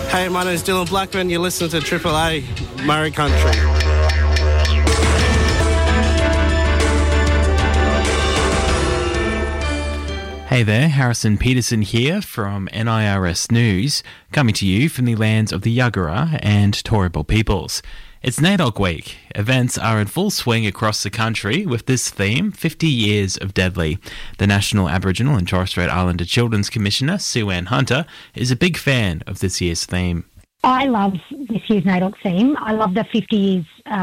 Hey, my name is Dylan Blackman. You're listening to Triple A Murray Country. Hey there, Harrison Peterson here from NIRS News, coming to you from the lands of the Yagara and Turrbal peoples. It's NAIDOC Week. Events are in full swing across the country with this theme, 50 Years of Deadly. The National Aboriginal and Torres Strait Islander Children's Commissioner, Sue Ann Hunter, is a big fan of this year's theme. I love this year's NAIDOC theme. I love the 50 Years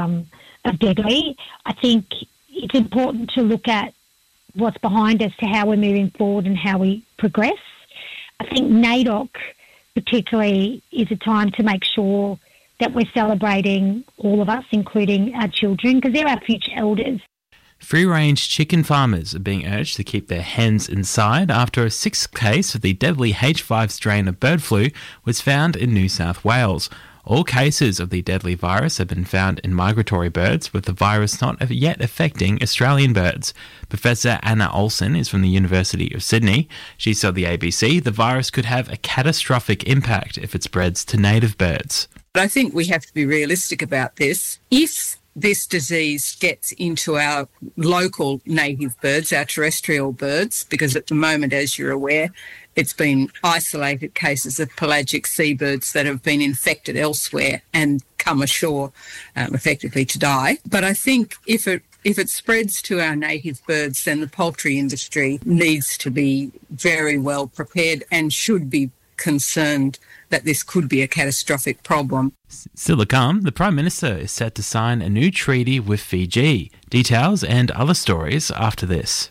of Deadly. I think it's important to look at what's behind us to how we're moving forward and how we progress. I think NAIDOC particularly is a time to make sure that we're celebrating all of us, including our children, because they're our future elders. Free-range chicken farmers are being urged to keep their hens inside after a sixth case of the deadly H5 strain of bird flu was found in New South Wales. All cases of the deadly virus have been found in migratory birds, with the virus not yet affecting Australian birds. Professor Anna Olsen is from the University of Sydney. She told the ABC the virus could have a catastrophic impact if it spreads to native birds. But I think we have to be realistic about this. If this disease gets into our local native birds, our terrestrial birds, because at the moment, as you're aware, it's been isolated cases of pelagic seabirds that have been infected elsewhere and come ashore effectively to die. But I think if it spreads to our native birds, then the poultry industry needs to be very well prepared and should be concerned that this could be a catastrophic problem. Still to come, the Prime Minister is set to sign a new treaty with Fiji. Details and other stories after this.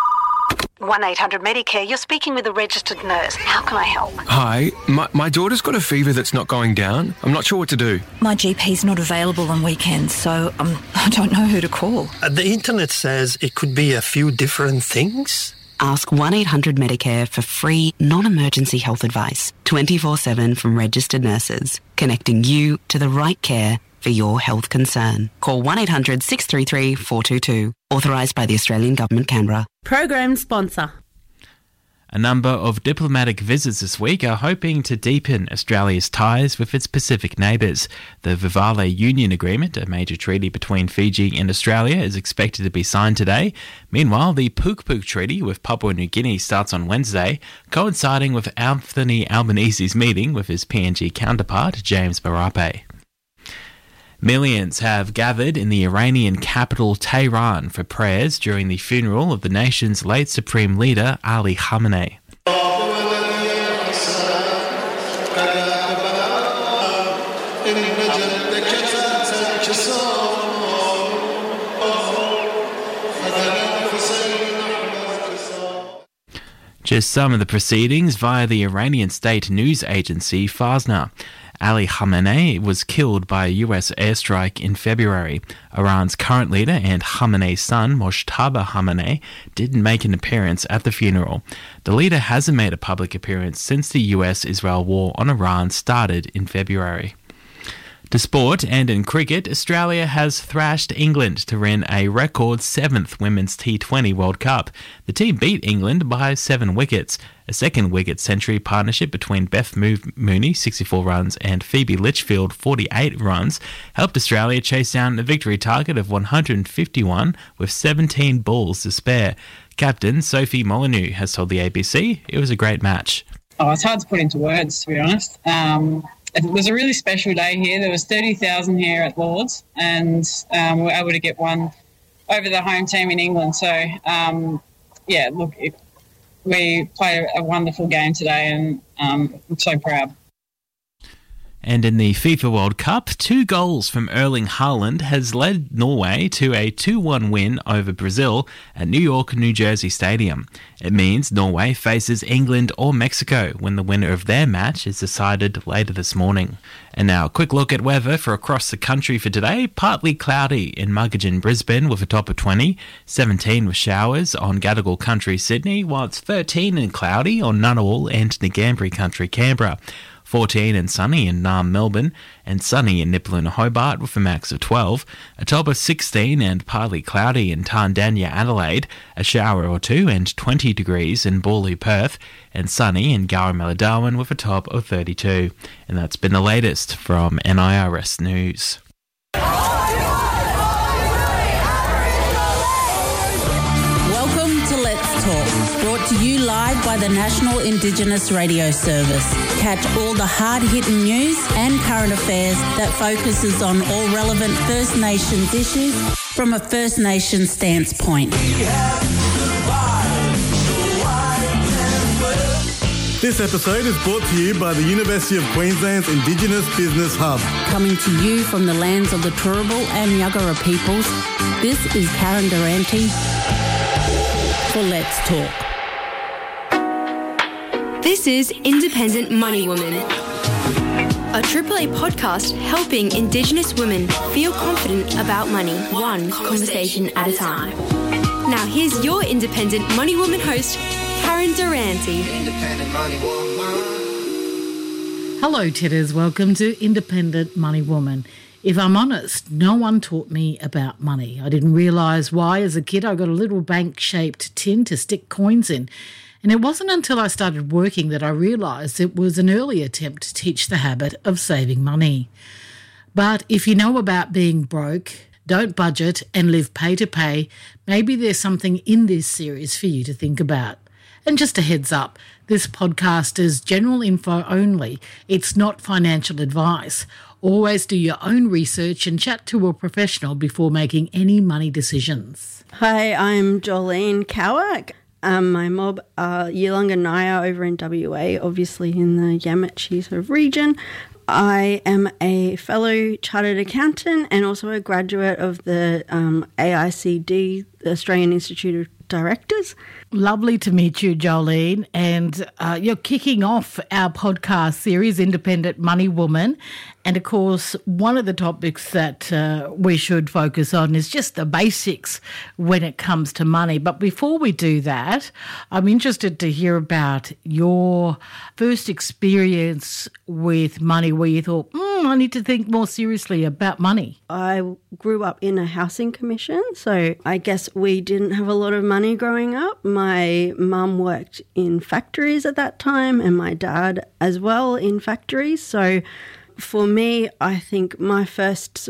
1-800-Medicare, you're speaking with a registered nurse. How can I help? Hi, my daughter's got a fever that's not going down. I'm not sure what to do. My GP's not available on weekends, so I don't know who to call. The internet says it could be a few different things. Ask 1-800-Medicare for free, non-emergency health advice, 24/7 from registered nurses, connecting you to the right care for your health concern. Call 1-800-633-422. Authorised by the Australian Government, Canberra. Program sponsor. A number of diplomatic visits this week are hoping to deepen Australia's ties with its Pacific neighbours. The Vivale Union Agreement, a major treaty between Fiji and Australia, is expected to be signed today. Meanwhile, the Puk Puk Treaty with Papua New Guinea starts on Wednesday, coinciding with Anthony Albanese's meeting with his PNG counterpart, James Marape. Millions have gathered in the Iranian capital Tehran for prayers during the funeral of the nation's late supreme leader, Ali Khamenei. Just some of the proceedings via the Iranian state news agency Fazna. Ali Khamenei was killed by a US airstrike in February. Iran's current leader and Khamenei's son, Mojtaba Khamenei, didn't make an appearance at the funeral. The leader hasn't made a public appearance since the US-Israel war on Iran started in February. To sport, and in cricket, Australia has thrashed England to win a record 7th Women's T20 World Cup. The team beat England by 7 wickets. A second wicket century partnership between Beth Mooney, 64 runs, and Phoebe Litchfield, 48 runs, helped Australia chase down a victory target of 151 with 17 balls to spare. Captain Sophie Molyneux has told the ABC it was a great match. Oh, it's hard to put into words, to be honest. It was a really special day here. There was 30,000 here at Lord's, and we were able to get one over the home team in England. So, we played a wonderful game today, and I'm so proud. And in the FIFA World Cup, 2 goals from Erling Haaland has led Norway to a 2-1 win over Brazil at New York, New Jersey Stadium. It means Norway faces England or Mexico when the winner of their match is decided later this morning. And now a quick look at weather for across the country for today. Partly cloudy in Muggeridge, Brisbane with a top of 20, 17 with showers on Gadigal Country, Sydney, while it's 13 and cloudy on Ngunnawal and Ngambri Country, Canberra. 14 and sunny in Naarm, Melbourne, and sunny in Nipper and Hobart with a max of 12. A top of 16 and partly cloudy in Tandanya, Adelaide, a shower or two, and 20 degrees in Bawley, Perth, and sunny in Garramella, Darwin with a top of 32. And that's been the latest from NIRS News. Brought to you live by the National Indigenous Radio Service. Catch all the hard-hitting news and current affairs that focuses on all relevant First Nations issues from a First Nations stance point. This episode is brought to you by the University of Queensland's Indigenous Business Hub. Coming to you from the lands of the Turrbal and Yuggera peoples, this is Karen Durante for Let's Talk. This is Independent Money Woman, a AAA podcast helping Indigenous women feel confident about money, one conversation at a time. Now here's your Independent Money Woman host, Karen Durante. Hello, Titters. Welcome to Independent Money Woman. If I'm honest, no one taught me about money. I didn't realise why as a kid I got a little bank-shaped tin to stick coins in. And it wasn't until I started working that I realised it was an early attempt to teach the habit of saving money. But if you know about being broke, don't budget and live pay to pay, maybe there's something in this series for you to think about. And just a heads up, this podcast is general info only. It's not financial advice. Always do your own research and chat to a professional before making any money decisions. Hi, I'm Jolene Cowick. My mob are Yilunga Naya over in WA, obviously in the Yamatji sort of region. I am a fellow chartered accountant and also a graduate of the AICD, the Australian Institute of Directors. Lovely to meet you, Jolene. And you're kicking off our podcast series, Independent Money Woman. And, of course, one of the topics that we should focus on is just the basics when it comes to money. But before we do that, I'm interested to hear about your first experience with money where you thought, I need to think more seriously about money. I grew up in a housing commission, so I guess we didn't have a lot of money growing up. My mum worked in factories at that time and my dad as well in factories. So for me, I think my first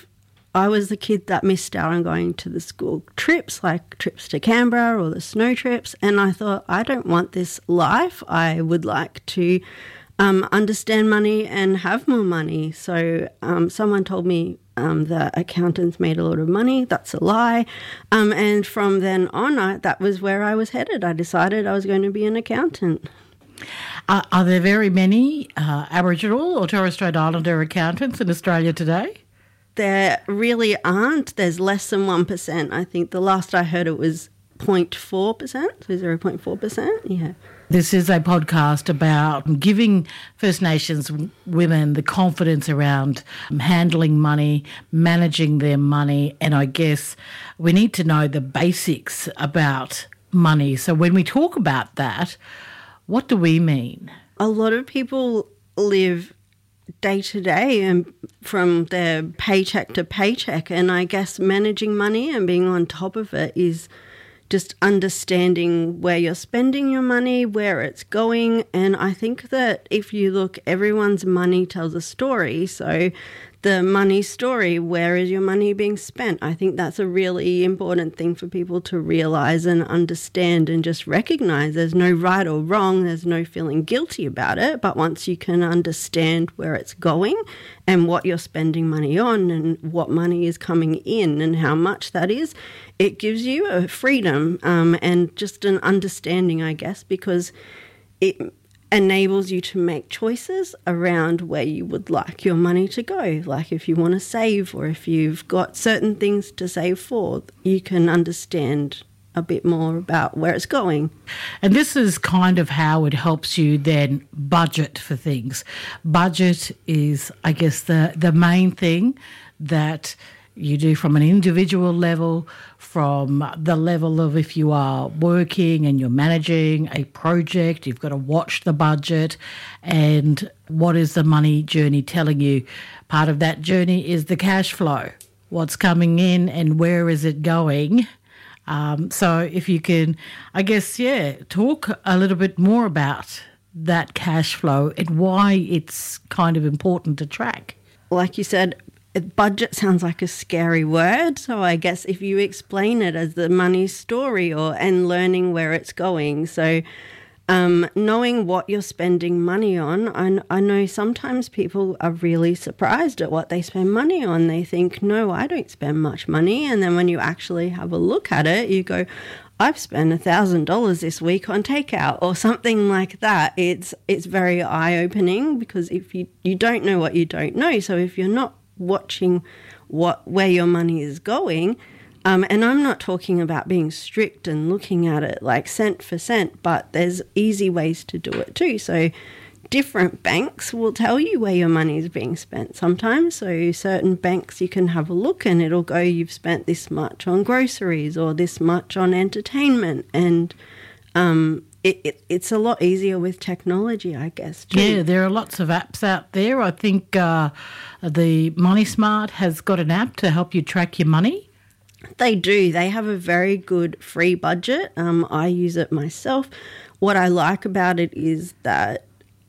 I was the kid that missed out on going to the school trips, like trips to Canberra or the snow trips. And I thought, I don't want this life. I would like to understand money and have more money. So someone told me that accountants made a lot of money. That's a lie. And from then on, that was where I was headed. I decided I was going to be an accountant. Are there very many Aboriginal or Torres Strait Islander accountants in Australia today? There really aren't. There's less than 1%. I think the last I heard it was 0.4%, so 0.4%, yeah. This is a podcast about giving First Nations women the confidence around handling money, managing their money, and I guess we need to know the basics about money. So when we talk about that, what do we mean? A lot of people live day to day and from their paycheck to paycheck, and I guess managing money and being on top of it is just understanding where you're spending your money, where it's going. And I think that if you look, everyone's money tells a story. So the money story, where is your money being spent? I think that's a really important thing for people to realise and understand and just recognise. There's no right or wrong. There's no feeling guilty about it. But once you can understand where it's going and what you're spending money on and what money is coming in and how much that is, it gives you a freedom and just an understanding, I guess, because it enables you to make choices around where you would like your money to go. Like if you want to save or if you've got certain things to save for, you can understand a bit more about where it's going. And this is kind of how it helps you then budget for things. Budget is, I guess, the main thing that You do from an individual level, from the level of if you are working and you're managing a project, you've got to watch the budget, and what is the money journey telling you? Part of that journey is the cash flow, what's coming in and where is it going. So if you can, I guess, talk a little bit more about that cash flow and why it's kind of important to track. Like you said, budget sounds like a scary word, so I guess if you explain it as the money story and learning where it's going. So knowing what you're spending money on, I know sometimes people are really surprised at what they spend money on. They think, no, I don't spend much money. And then when you actually have a look at it, you go, I've spent $1,000 this week on takeout or something like that. It's very eye-opening because if you don't know what you don't know, so if you're not watching where your money is going, and I'm not talking about being strict and looking at it like cent for cent, but there's easy ways to do it too. So different banks will tell you where your money is being spent sometimes. So certain banks you can have a look and it'll go, you've spent this much on groceries or this much on entertainment. And it's a lot easier with technology, I guess, too. Yeah, there are lots of apps out there. I think the Money Smart has got an app to help you track your money. They do. They have a very good free budget. I use it myself. What I like about it is that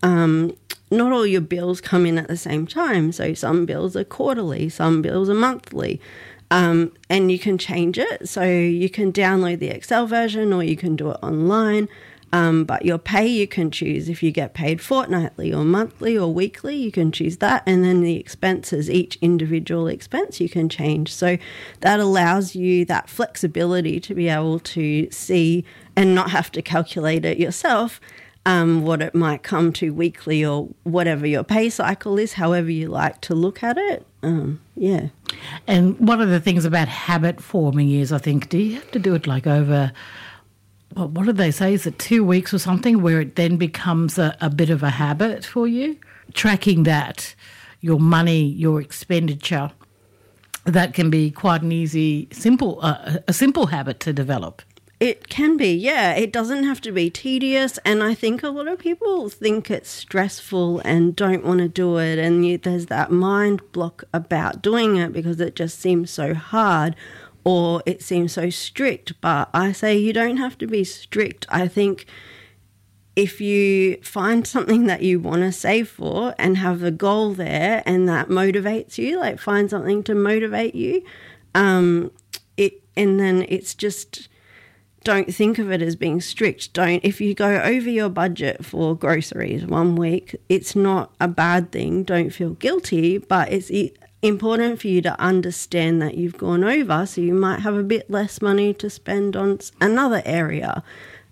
not all your bills come in at the same time. So some bills are quarterly, some bills are monthly, and you can change it. So you can download the Excel version or you can do it online. But your pay, you can choose if you get paid fortnightly or monthly or weekly, you can choose that. And then the expenses, each individual expense you can change. So that allows you that flexibility to be able to see and not have to calculate it yourself, what it might come to weekly or whatever your pay cycle is, however you like to look at it. Yeah. And one of the things about habit forming is, I think, do you have to do it like over... Well, what did they say? Is it 2 weeks or something where it then becomes a bit of a habit for you? Tracking that, your money, your expenditure, that can be quite an easy, a simple habit to develop. It can be, yeah. It doesn't have to be tedious, and I think a lot of people think it's stressful and don't want to do it, and there's that mind block about doing it because it just seems so hard or it seems so strict. But I say you don't have to be strict. I think if you find something that you want to save for and have a goal there and that motivates you, like find something to motivate you, and then it's just... Don't think of it as being strict. If you go over your budget for groceries 1 week, it's not a bad thing. Don't feel guilty, but it's important for you to understand that you've gone over, so you might have a bit less money to spend on another area.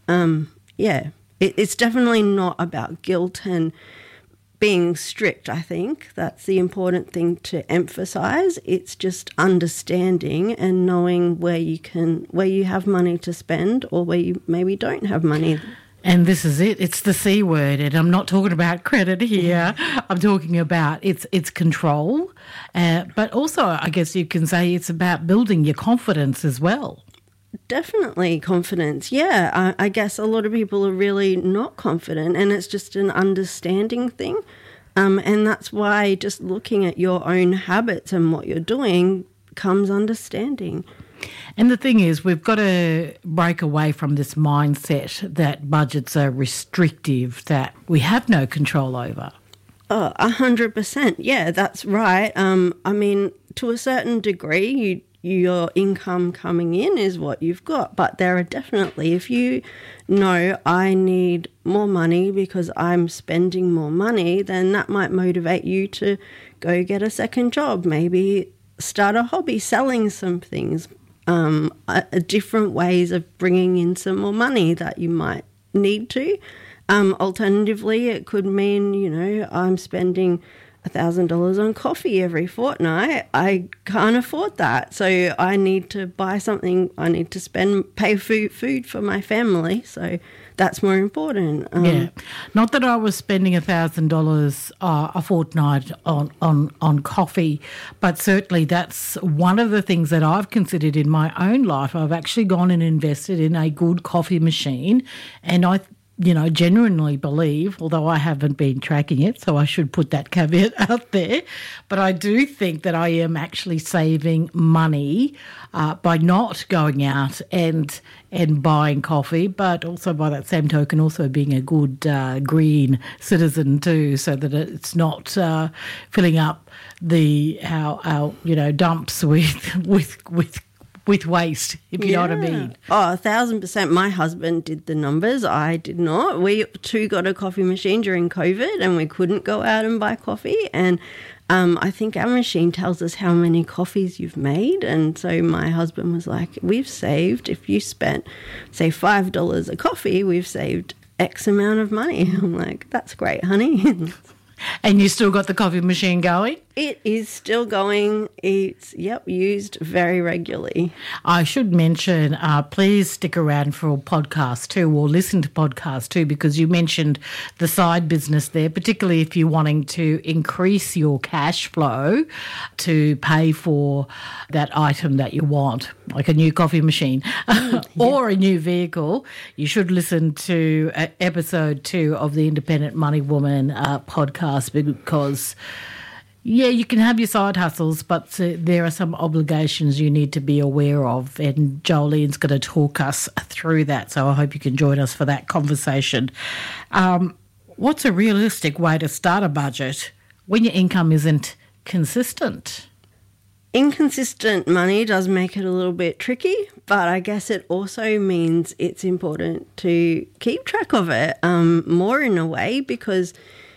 It's definitely not about guilt and being strict. I think that's the important thing to emphasize. It's just understanding and knowing where you have money to spend or where you maybe don't have money. And this is it. It's the C word, and I'm not talking about credit here. I'm talking about it's control, but also I guess you can say it's about building your confidence as well. Definitely confidence, yeah. I guess a lot of people are really not confident, and it's just an understanding thing. And that's why just looking at your own habits and what you're doing comes understanding. And the thing is, we've got to break away from this mindset that budgets are restrictive, that we have no control over. 100%. Yeah, that's right. I mean, to a certain degree, your income coming in is what you've got. But there are definitely, if you know I need more money because I'm spending more money, then that might motivate you to go get a second job, maybe start a hobby, selling some things, different ways of bringing in some more money that you might need to. Alternatively, it could mean, I'm spending $1,000 on coffee every fortnight. I can't afford that, so I need to buy something. I need to pay food for my family. So that's more important. Not that I was spending $1,000 a fortnight on coffee, but certainly that's one of the things that I've considered in my own life. I've actually gone and invested in a good coffee machine, and I genuinely believe, although I haven't been tracking it, so I should put that caveat out there, but I do think that I am actually saving money by not going out and buying coffee, but also by that same token also being a good green citizen too, so that it's not filling up our dumps with waste, if you know what I mean. Oh, 1,000%. My husband did the numbers. I did not. We too got a coffee machine during COVID and we couldn't go out and buy coffee. And I think our machine tells us how many coffees you've made. And so my husband was like, we've saved, if you spent, say, $5 a coffee, we've saved X amount of money. I'm like, that's great, honey. And you still got the coffee machine going? It is still going. It's, used very regularly. I should mention, please stick around for a podcast too, or listen to podcasts too, because you mentioned the side business there, particularly if you're wanting to increase your cash flow to pay for that item that you want, like a new coffee machine or a new vehicle. You should listen to episode 2 of the Independent Money Woman podcast, because you can have your side hustles, but there are some obligations you need to be aware of, and Jolene's going to talk us through that, so I hope you can join us for that conversation. What's a realistic way to start a budget when your income isn't consistent? Inconsistent money does make it a little bit tricky, but I guess it also means it's important to keep track of it more in a way, because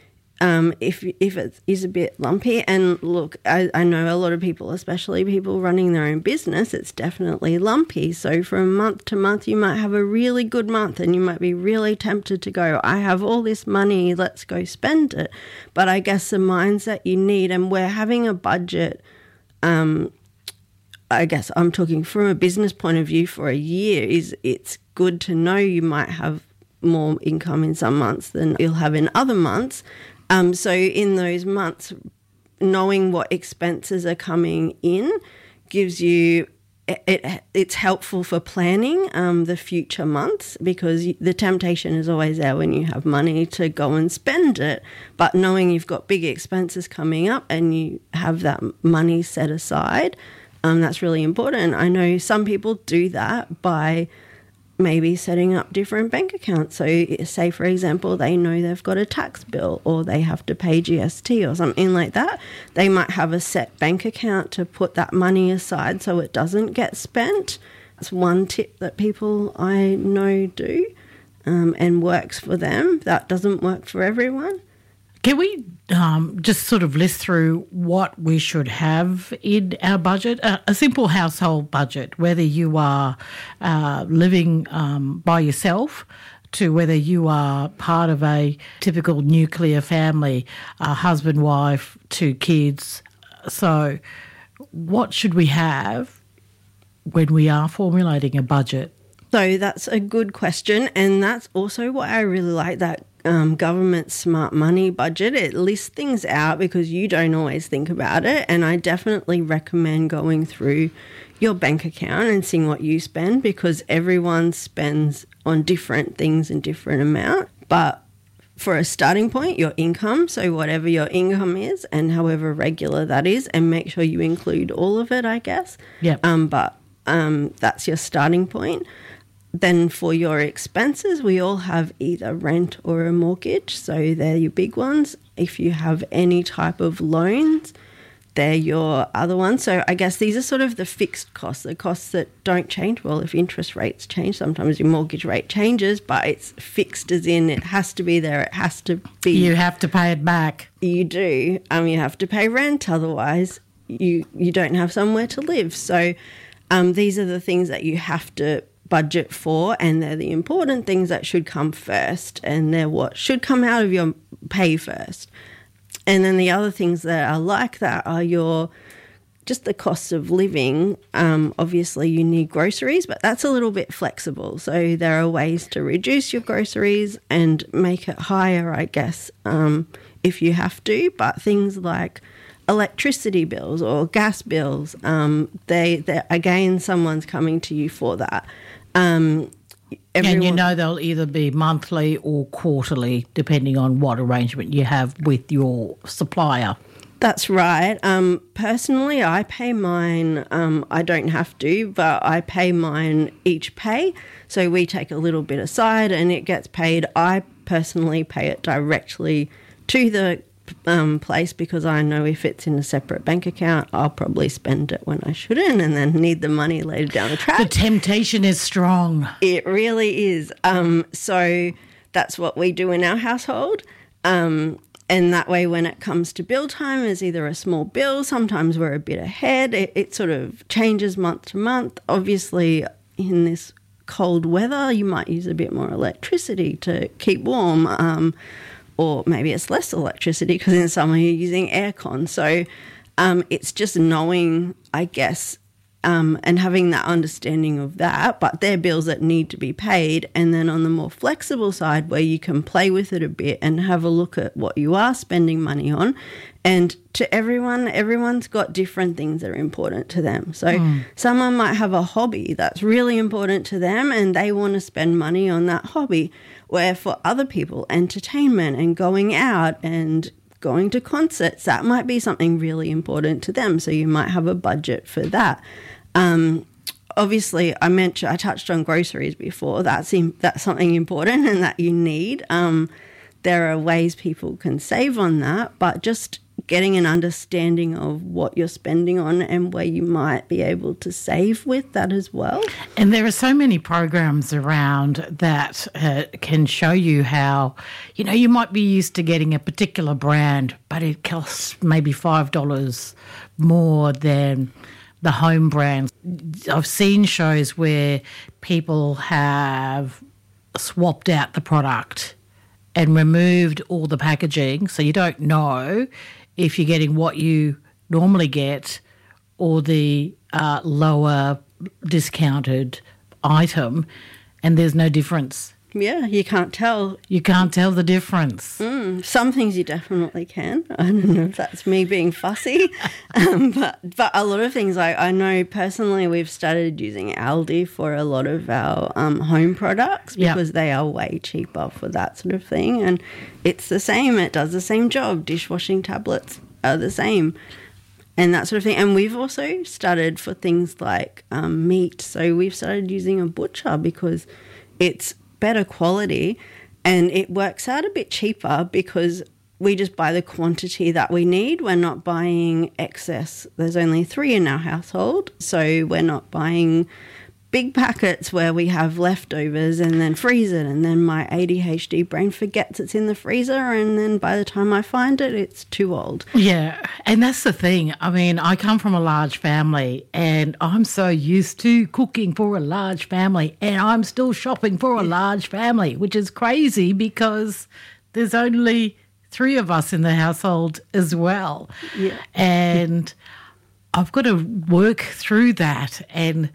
if it is a bit lumpy, and look, I know a lot of people, especially people running their own business, it's definitely lumpy. So from month to month, you might have a really good month and you might be really tempted to go, I have all this money, let's go spend it. But I guess the mindset you need, and we're having a budget, I guess I'm talking from a business point of view for a year, is it's good to know you might have more income in some months than you'll have in other months. So in those months, knowing what expenses are coming in gives you, it's helpful for planning the future months, because the temptation is always there when you have money to go and spend it. But knowing you've got big expenses coming up and you have that money set aside, that's really important. I know some people do that by maybe setting up different bank accounts. So say, for example, they know they've got a tax bill or they have to pay GST or something like that. They might have a set bank account to put that money aside so it doesn't get spent. That's one tip that people I know do and works for them. That doesn't work for everyone. Can we just sort of list through what we should have in our budget? A simple household budget, whether you are living by yourself to whether you are part of a typical nuclear family, husband, wife, 2 kids. So what should we have when we are formulating a budget? So that's a good question, and that's also why I really like that government smart money budget. It lists things out because you don't always think about it, and I definitely recommend going through your bank account and seeing what you spend, because everyone spends on different things in different amount. But for a starting point, your income, so whatever your income is and however regular that is, and make sure you include all of it, I guess. Yeah. But that's your starting point. Then for your expenses, we all have either rent or a mortgage, so they're your big ones. If you have any type of loans, they're your other ones. So I guess these are sort of the fixed costs, the costs that don't change. Well, if interest rates change, sometimes your mortgage rate changes, but it's fixed as in it has to be there, it has to be. You have to pay it back. You do. You have to pay rent, otherwise you don't have somewhere to live. So these are the things that you have to budget for, and they're the important things that should come first, and they're what should come out of your pay first. And then the other things that are like that are your just the cost of living, obviously you need groceries, but that's a little bit flexible. So there are ways to reduce your groceries and make it higher, I guess, if you have to. But things like electricity bills or gas bills, they again, someone's coming to you for that. And you know they'll either be monthly or quarterly, depending on what arrangement you have with your supplier. That's right. Personally, I pay mine. I don't have to, but I pay mine each pay. So we take a little bit aside and it gets paid. I personally pay it directly to the place because I know if it's in a separate bank account, I'll probably spend it when I shouldn't and then need the money later down the track. The temptation is strong. It really is. So that's what we do in our household. And that way when it comes to bill time, there's either a small bill, sometimes we're a bit ahead. It sort of changes month to month. Obviously, in this cold weather, you might use a bit more electricity to keep warm, or maybe it's less electricity because in summer you're using aircon. So it's just knowing, I guess, and having that understanding of that, but they're bills that need to be paid. And then on the more flexible side where you can play with it a bit and have a look at what you are spending money on. And to everyone's got different things that are important to them. So someone might have a hobby that's really important to them and they want to spend money on that hobby, where for other people, entertainment and going out and going to concerts, that might be something really important to them. So you might have a budget for that. Obviously, I touched on groceries before. That's something important and that you need. There are ways people can save on that, but just getting an understanding of what you're spending on and where you might be able to save with that as well. And there are so many programs around that can show you how, you might be used to getting a particular brand, but it costs maybe $5 more than the home brand. I've seen shows where people have swapped out the product and removed all the packaging, so you don't know if you're getting what you normally get or the lower discounted item, and there's no difference. Yeah, you can't tell. You can't tell the difference. Some things you definitely can. I don't know if that's me being fussy, but a lot of things, I know personally we've started using Aldi for a lot of our home products because they are way cheaper for that sort of thing, and it's the same. It does the same job. Dishwashing tablets are the same and that sort of thing. And we've also started for things like meat. So we've started using a butcher because it's better quality and it works out a bit cheaper because we just buy the quantity that we need. We're not buying excess. There's only 3 in our household, so we're not buying big packets where we have leftovers and then freeze it, and then my ADHD brain forgets it's in the freezer, and then by the time I find it, it's too old. Yeah, and that's the thing. I mean, I come from a large family and I'm so used to cooking for a large family, and I'm still shopping for a large family, which is crazy because there's only 3 of us in the household as well. Yeah. And I've got to work through that and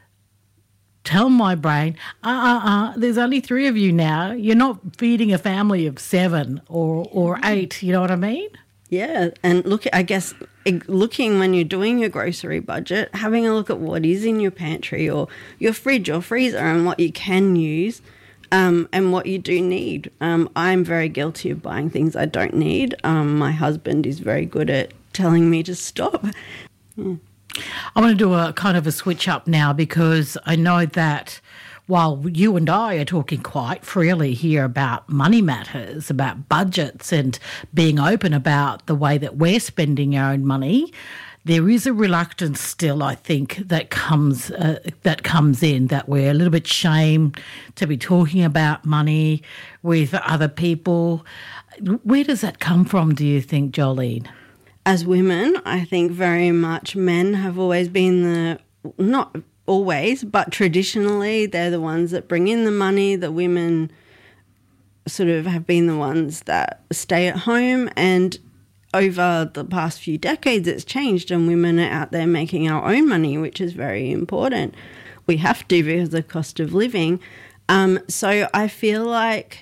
tell my brain, there's only 3 of you now. You're not feeding a family of 7 or 8, you know what I mean? Yeah, and looking when you're doing your grocery budget, having a look at what is in your pantry or your fridge or freezer and what you can use and what you do need. I'm very guilty of buying things I don't need. My husband is very good at telling me to stop. Yeah. I want to do a kind of a switch up now because I know that while you and I are talking quite freely here about money matters, about budgets and being open about the way that we're spending our own money, there is a reluctance still, I think, that comes in, that we're a little bit shamed to be talking about money with other people. Where does that come from, do you think, Jolene? As women, I think very much men have always been not always, but traditionally they're the ones that bring in the money. The women sort of have been the ones that stay at home, and over the past few decades, it's changed and women are out there making our own money, which is very important. We have to because of the cost of living. So I feel like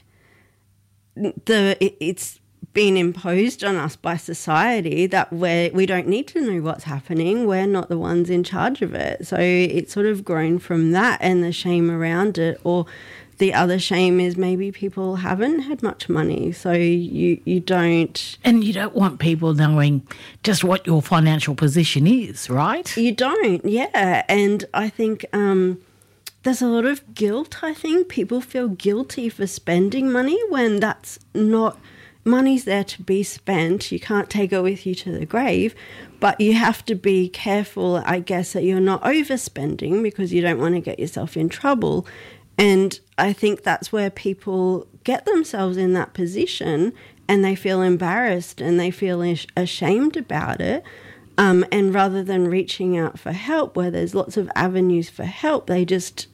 it's been imposed on us by society that we don't need to know what's happening. We're not the ones in charge of it. So it's sort of grown from that and the shame around it. Or the other shame is maybe people haven't had much money, so you don't... And you don't want people knowing just what your financial position is, right? You don't, yeah. And I think there's a lot of guilt, I think. People feel guilty for spending money when that's not... Money's there to be spent. You can't take it with you to the grave, but you have to be careful, I guess, that you're not overspending because you don't want to get yourself in trouble. And I think that's where people get themselves in that position and they feel embarrassed and they feel ashamed about it. And rather than reaching out for help, where there's lots of avenues for help, they just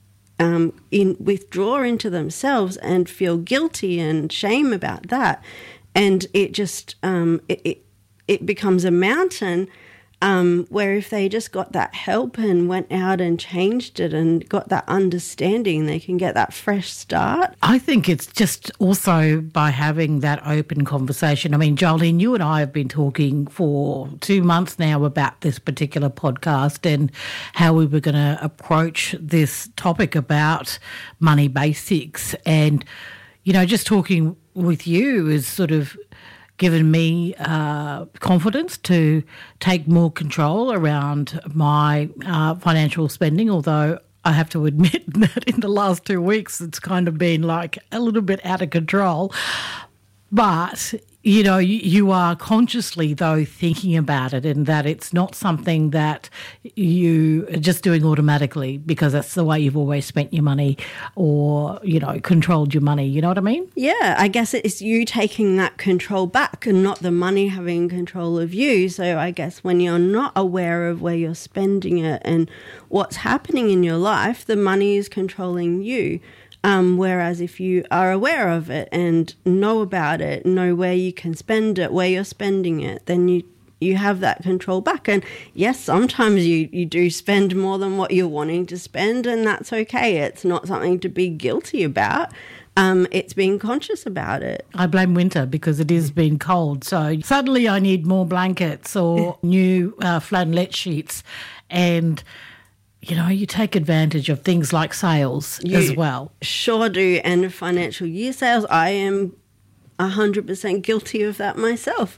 withdraw into themselves and feel guilty and shame about that. And it just, it becomes a mountain where if they just got that help and went out and changed it and got that understanding, they can get that fresh start. I think it's just also by having that open conversation. I mean, Jolene, you and I have been talking for 2 months now about this particular podcast and how we were going to approach this topic about money basics. And, you know, just talking with you is sort of given me confidence to take more control around my financial spending, although I have to admit that in the last 2 weeks it's kind of been like a little bit out of control. But, you know, you are consciously, though, thinking about it and that it's not something that you are just doing automatically because that's the way you've always spent your money or, you know, controlled your money. You know what I mean? Yeah, I guess it's you taking that control back and not the money having control of you. So I guess when you're not aware of where you're spending it and what's happening in your life, the money is controlling you. Whereas if you are aware of it and know about it, know where you can spend it, where you're spending it, then you have that control back. And yes, sometimes you do spend more than what you're wanting to spend, and that's okay. It's not something to be guilty about. It's being conscious about it. I blame winter because it has been cold. So suddenly I need more blankets or new flannelette sheets and... You know, you take advantage of things like sales as well. Sure do. And financial year sales, I am 100% guilty of that myself.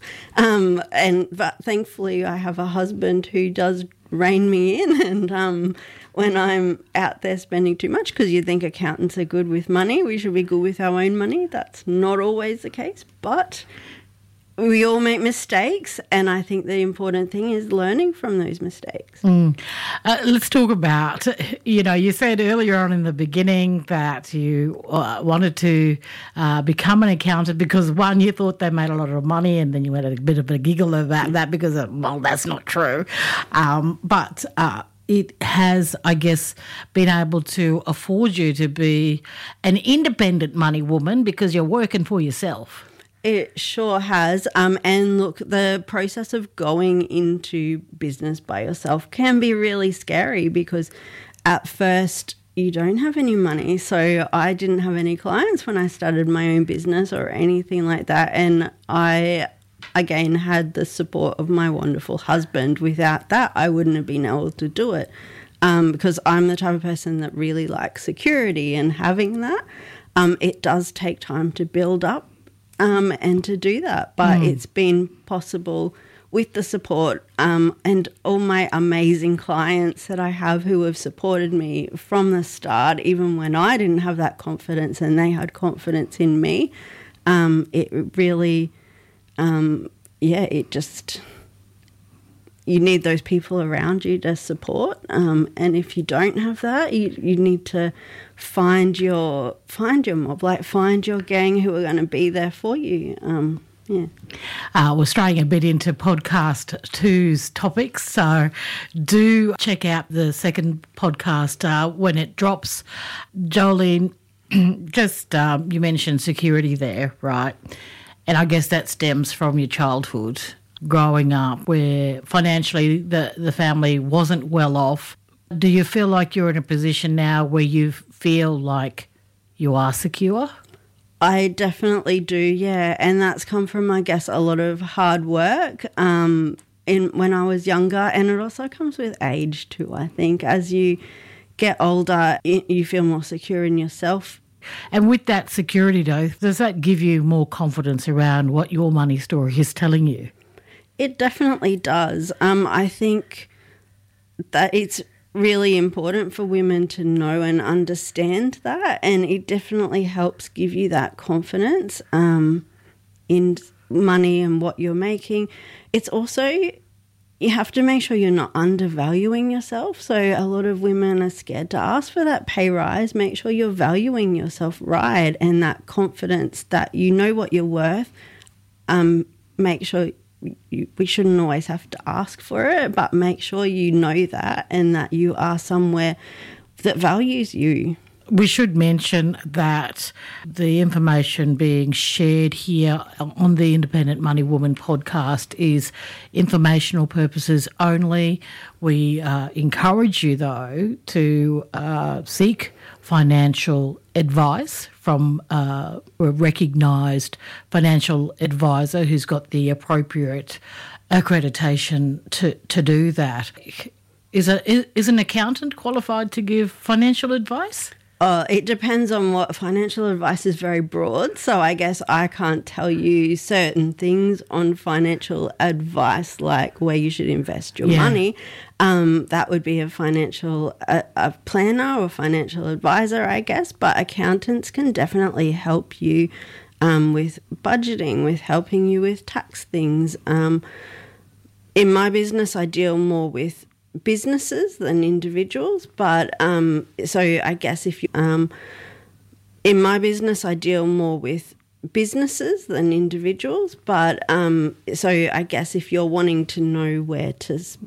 But thankfully I have a husband who does rein me in. And when I'm out there spending too much, because you think accountants are good with money, we should be good with our own money. That's not always the case, but... We all make mistakes, and I think the important thing is learning from those mistakes. Let's talk about, you know, you said earlier on in the beginning that you wanted to become an accountant because, one, you thought they made a lot of money, and then you had a bit of a giggle about that because, well, that's not true. But it has, I guess, been able to afford you to be an independent money woman because you're working for yourself. It sure has. And look, the process of going into business by yourself can be really scary because at first you don't have any money. So I didn't have any clients when I started my own business or anything like that. And I, again, had the support of my wonderful husband. Without that, I wouldn't have been able to do it because I'm the type of person that really likes security and having that. It does take time to build up. And to do that. But it's been possible with the support and all my amazing clients that I have who have supported me from the start, even when I didn't have that confidence and they had confidence in me. It really, it just... You need those people around you to support, and if you don't have that, you need to find your mob, like find your gang who are going to be there for you. We're straying a bit into podcast 2's topics, so do check out the second podcast when it drops. Jolene, just you mentioned security there, right? And I guess that stems from your childhood, growing up, where financially the family wasn't well off. Do you feel like you're in a position now where you feel like you are secure? I definitely do, yeah. And that's come from, I guess, a lot of hard work when I was younger. And it also comes with age too, I think. As you get older, you feel more secure in yourself. And with that security, though, does that give you more confidence around what your money story is telling you? It definitely does. I think that it's really important for women to know and understand that, and it definitely helps give you that confidence in money and what you're making. It's also, you have to make sure you're not undervaluing yourself. So a lot of women are scared to ask for that pay rise. Make sure you're valuing yourself right, and that confidence that you know what you're worth. Make sure we shouldn't always have to ask for it, but make sure you know that and that you are somewhere that values you. We should mention that the information being shared here on the Independent Money Woman podcast is informational purposes only. We encourage you, though, to seek financial advice from a recognised financial advisor who's got the appropriate accreditation to do that. Is an accountant qualified to give financial advice? It depends on what financial advice is very broad, so I guess I can't tell you certain things on financial advice, like where you should invest your money. That would be a financial a planner or financial advisor, I guess, but accountants can definitely help you with budgeting, with helping you with tax things. In my business, I deal more with businesses than individuals, but so I guess if you in my business I deal more with businesses than individuals, but so I guess if you're wanting to know where to